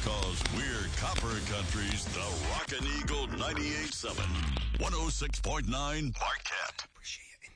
Cause we're Copper Country's The Rockin' Eagle 98.7, 106.9 Marquette.